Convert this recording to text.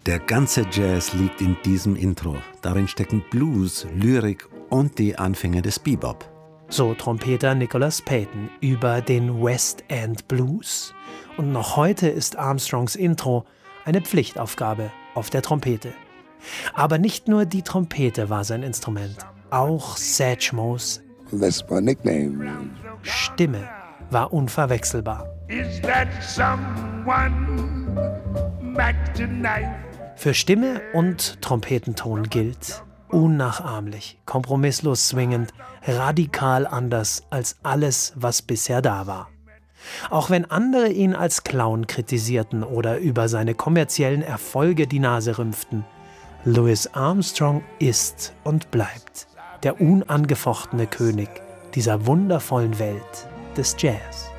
Der ganze Jazz liegt in diesem Intro. Darin stecken Blues, Lyrik und die Anfänge des Bebop. So Trompeter Nicholas Payton über den West End Blues. Und noch heute ist Armstrongs Intro eine Pflichtaufgabe auf der Trompete. Aber nicht nur die Trompete war sein Instrument. Auch Satchmos Stimme war unverwechselbar. Für Stimme und Trompetenton gilt: unnachahmlich, kompromisslos swingend, radikal anders als alles, was bisher da war. Auch wenn andere ihn als Clown kritisierten oder über seine kommerziellen Erfolge die Nase rümpften, Louis Armstrong ist und bleibt der unangefochtene König dieser wundervollen Welt des Jazz.